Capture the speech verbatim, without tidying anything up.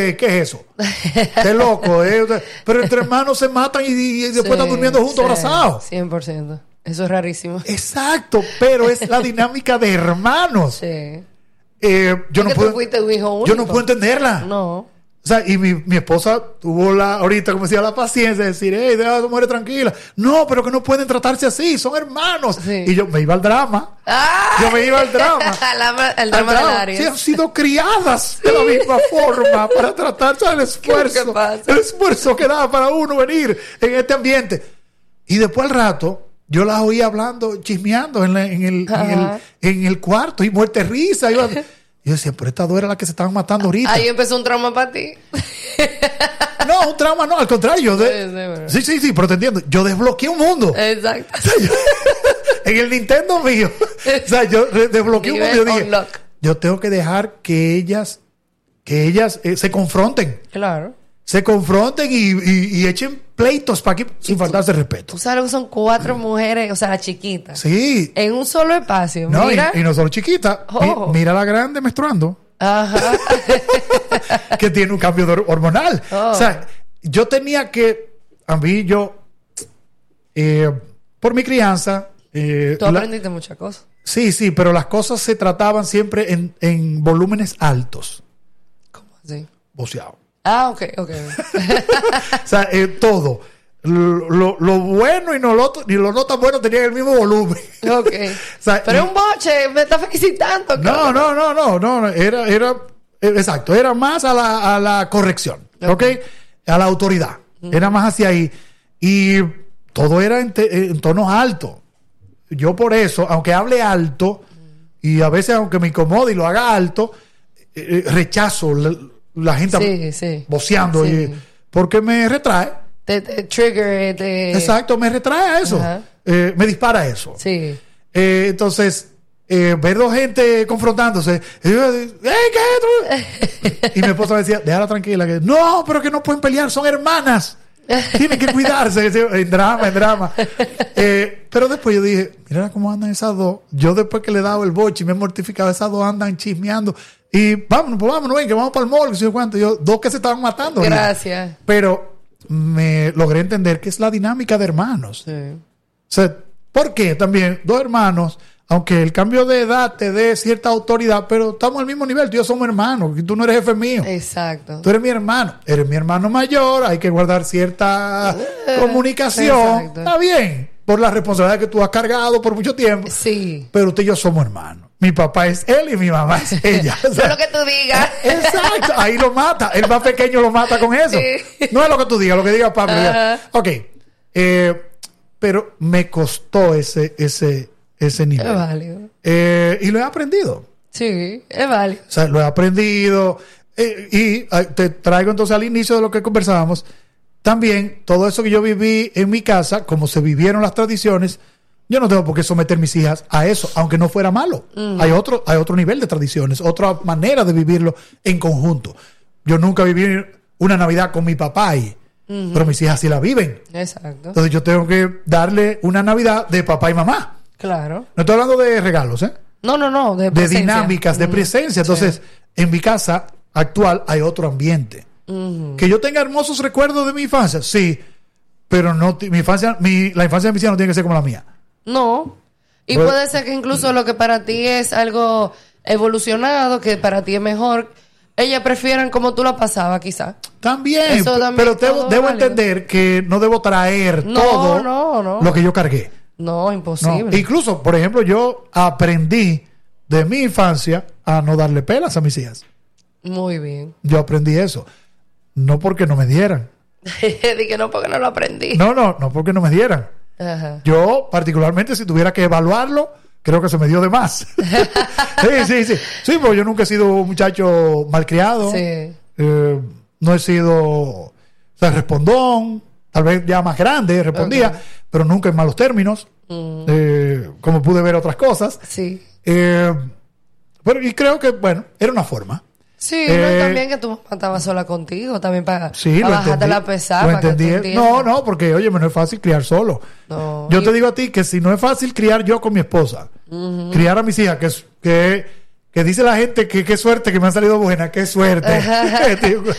¿qué, qué es eso? Qué loco, ¿eh? Pero entre hermanos se matan y, y después sí, están durmiendo juntos, sí, abrazados. cien por ciento. Eso es rarísimo. Exacto, pero es la dinámica de hermanos. Sí. Eh, yo, no puedo, tú fuiste un hijo único. yo no puedo entenderla. No. O sea, y mi, mi esposa tuvo la, ahorita, como decía, la paciencia de decir, hey, deja a tu mujer tranquila. No, pero que no pueden tratarse así, son hermanos. Sí. Y yo me iba al drama. ¡Ah! Yo me iba al drama. la, el drama del Aries. Sí, han sido criadas de la misma forma para tratarse del esfuerzo. El esfuerzo que da para uno venir en este ambiente. Y después al rato, yo las oía hablando, chismeando en, la, en, el, en, el, en el cuarto y muerte risa. Iba, yo decía, pero estas dos eran las que se estaban matando ahorita. Ahí empezó un trauma para ti. No, un trauma no, al contrario. De, sí, sí, sí, pero te entiendo. Yo desbloqueé un mundo. Exacto. O sea, yo, en el Nintendo mío. O sea, yo desbloqueé un mundo. Yo dije, unlock. Yo tengo que dejar que ellas, que ellas eh, se confronten. Claro. Se confronten y, y, y echen pleitos para aquí sin faltarse respeto. Tú sabes que son cuatro mm. mujeres, o sea, chiquitas. Sí. En un solo espacio. No, mira. Y, y no solo chiquitas. Oh. Mi, mira la grande menstruando. Ajá. Que tiene un cambio hormonal. Oh. O sea, yo tenía que, a mí yo, eh, por mi crianza. Eh, Tú aprendiste la, muchas cosas. Sí, sí, pero las cosas se trataban siempre en, en volúmenes altos. ¿Cómo así? Voceado. Ah, ok, ok. O sea, eh, todo. Lo, lo, lo bueno y no lo, ni lo no tan bueno tenían el mismo volumen. Ok. O sea, pero es un boche, me está felicitando. No, no, no, no, no. Era, era, exacto, era más a la, a la corrección, ¿ok? okay? A la autoridad. Uh-huh. Era más hacia ahí. Y todo era en, te, en tonos altos. Yo por eso, aunque hable alto, uh-huh. y a veces aunque me incomode y lo haga alto, eh, rechazo la, la gente sí, sí. voceando, sí. Y, porque me retrae. Te, te trigger, te... Exacto, me retrae a eso. Uh-huh. Eh, me dispara eso. Sí. Eh, entonces, eh, ver dos gente confrontándose. Y yo, hey, ¿qué es esto? Y mi esposa me decía, déjala tranquila. Que, no, pero que no pueden pelear, son hermanas. Tienen que cuidarse. En drama, en drama. Eh, pero después yo dije, mira cómo andan esas dos. Yo después que le he dado el boche y me he mortificado, esas dos andan chismeando. Y vámonos, pues vámonos, ven, que vamos para el mall. Que cuánto. Yo, dos que se estaban matando. Gracias. ¿verdad? Pero me logré entender que es la dinámica de hermanos. Sí. O sea, ¿por qué? También, dos hermanos, aunque el cambio de edad te dé cierta autoridad, pero estamos al mismo nivel, tú y yo somos hermanos, tú no eres jefe mío. Exacto. Tú eres mi hermano, eres mi hermano mayor, hay que guardar cierta uh, comunicación. Exacto. Está bien, por la responsabilidad que tú has cargado por mucho tiempo. Sí. Pero tú y yo somos hermanos. Mi papá es él y mi mamá es ella. O sea, no es lo que tú digas. Exacto, ahí lo mata. El más pequeño lo mata con eso. Sí. No es lo que tú digas, lo que diga Pablo. Uh-huh. Ok. Eh, pero me costó ese, ese, ese nivel. Es válido. Eh, y lo he aprendido. Sí, es válido. O sea, lo he aprendido. Eh, y eh, te traigo entonces al inicio de lo que conversábamos. También, todo eso que yo viví en mi casa, como se vivieron las tradiciones, yo no tengo por qué someter mis hijas a eso, aunque no fuera malo. Mm. Hay otro, hay otro nivel de tradiciones, otra manera de vivirlo en conjunto. Yo nunca viví una Navidad con mi papá ahí, mm-hmm. pero mis hijas sí la viven. Exacto. Entonces yo tengo que darle una Navidad de papá y mamá. Claro. No estoy hablando de regalos, ¿eh? No, no, no. De, de dinámicas, de mm-hmm. presencia. Entonces, sí. En mi casa actual hay otro ambiente. Mm-hmm. Que yo tenga hermosos recuerdos de mi infancia, sí, pero no mi infancia, mi, la infancia de mis hijas no tiene que ser como la mía. No. Y pues, puede ser que incluso lo que para ti es algo evolucionado, que para ti es mejor, ellas prefieran como tú la pasabas, quizás. También, Eso también pero debo, debo entender que no debo traer no, todo no, no. lo que yo cargué. No, imposible. No. Incluso, por ejemplo, yo aprendí de mi infancia a no darle pelas a mis hijas. Muy bien. Yo aprendí eso. No porque no me dieran. Dije no porque no lo aprendí. No, no, no porque no me dieran. Ajá. Yo, particularmente, si tuviera que evaluarlo, creo que se me dio de más. sí, sí, sí. Sí, porque yo nunca he sido un muchacho malcriado. Sí. Eh, no he sido, o sea, respondón. Tal vez ya más grande respondía, okay. Pero nunca en malos términos. Mm. Eh, como pude ver otras cosas. Sí. Eh, pero, y creo que, bueno, era una forma. Sí, eh, no, también que tu mamá estaba sola contigo, también para, sí, para bajarte la pesada. Lo entendí. No, no, porque oye, no es fácil criar solo. No, yo y... te digo a ti que si no es fácil criar yo con mi esposa, uh-huh. criar a mis hijas, que, que, que dice la gente que qué suerte que me han salido buenas, qué suerte.